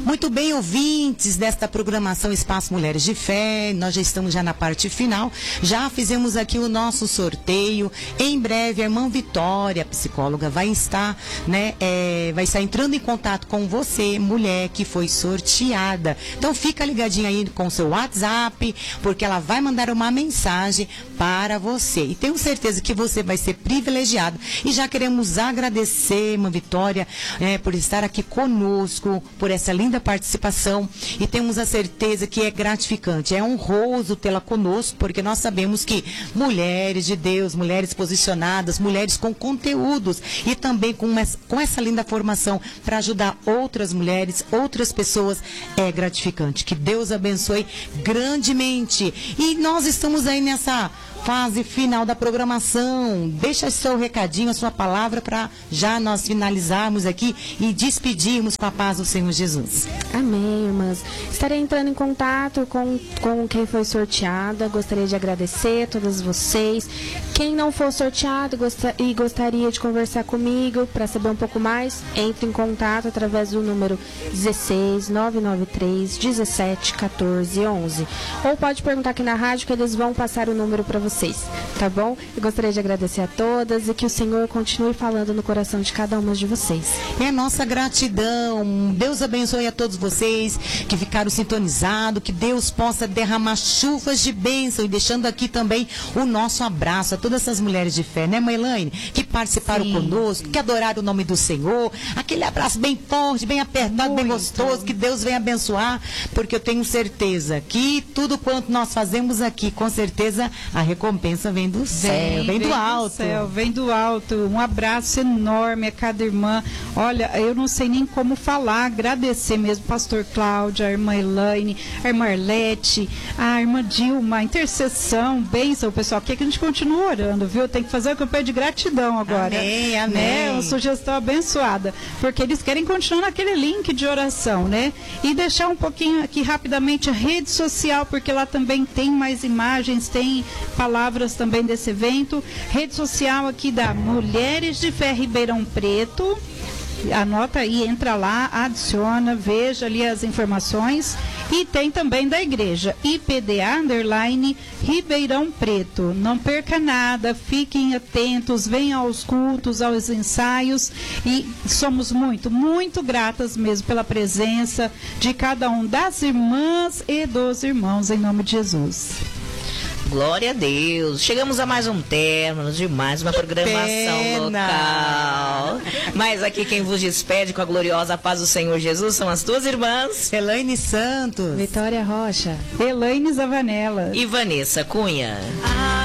Muito bem, ouvintes desta programação Espaço Mulheres de Fé, nós já estamos na parte final, já fizemos aqui o nosso sorteio. Em breve a irmã Vitória, psicóloga, vai estar entrando em contato com você, mulher que foi sorteada. Então fica ligadinha aí com o seu WhatsApp, porque ela vai mandar uma mensagem para você. E tenho certeza que você vai ser privilegiado. E já queremos agradecer, irmã Vitória, por estar aqui conosco, por essa linda participação. E temos a certeza que é gratificante, é honroso tê-la conosco, porque nós sabemos que mulheres de Deus, mulheres posicionadas, mulheres com conteúdos e também com essa linda formação para ajudar outras mulheres, outras pessoas, é gratificante. Que Deus abençoe grandemente. E nós estamos aí nessa fase final da programação. Deixa seu recadinho, a sua palavra, para já nós finalizarmos aqui e despedirmos com a paz do Senhor Jesus. Amém, irmãs. Estarei entrando em contato com quem foi sorteada. Gostaria de agradecer a todas vocês. Quem não for sorteado e gostaria de conversar comigo para saber um pouco mais, entre em contato através do número 16 993 17 14 11. Ou pode perguntar aqui na rádio que eles vão passar o número para vocês, tá bom? Eu gostaria de agradecer a todas e que o Senhor continue falando no coração de cada uma de vocês. É nossa gratidão. Deus abençoe a todos vocês que ficaram sintonizados, que Deus possa derramar chuvas de bênção, e deixando aqui também o nosso abraço a todas essas mulheres de fé, né, mãe Elaine, que participaram conosco, que adoraram o nome do Senhor. Aquele abraço bem forte, bem apertado, bem gostoso, que Deus venha abençoar, porque eu tenho certeza que tudo quanto nós fazemos aqui, com certeza a recompensa vem do céu, vem do alto. Vem do alto. Um abraço enorme a cada irmã. Olha, eu não sei nem como falar, agradecer mesmo, pastor Cláudia, a irmã Elaine, a irmã Arlete, a irmã Dilma, a intercessão, bênção, pessoal, que a gente continua orando, viu? Tem que fazer a campanha de gratidão agora. Amém, amém. Né? Uma sugestão abençoada, porque eles querem continuar naquele link de oração, né? E deixar um pouquinho aqui rapidamente a rede social, porque lá também tem mais imagens, tem palavras também desse evento. Rede social aqui da Mulheres de Fé Ribeirão Preto. Anota aí, entra lá, adiciona, veja ali as informações. E tem também da igreja, IPDA_ Ribeirão Preto. Não perca nada, fiquem atentos, venham aos cultos, aos ensaios. E somos muito, muito gratas mesmo pela presença de cada um das irmãs e dos irmãos, em nome de Jesus. Glória a Deus. Chegamos a mais um término de mais uma programação local. Mas aqui quem vos despede com a gloriosa paz do Senhor Jesus são as tuas irmãs Elaine Santos, Vitória Rocha, Elaine Zavanella e Vanessa Cunha.